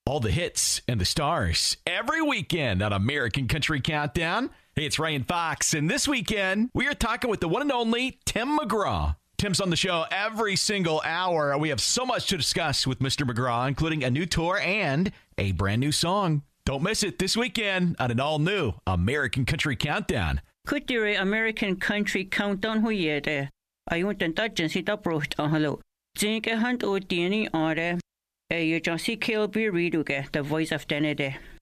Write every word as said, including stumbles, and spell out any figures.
All the hits and the stars every weekend on American Country Countdown. Hey, it's Ryan Fox, and this weekend we are talking with the one and only Tim McGraw. Tim's on the show every single hour. We have so much to discuss with Mister McGraw, including a new tour and a brand new song. Don't miss it this weekend on an all-new American Country Countdown. Kutire American Country Countdown huyede. Ayun den dodgen sit uprocht ahalo. Zinke hand o dieni are. You just see Kilby Reeduge, the voice of Denede.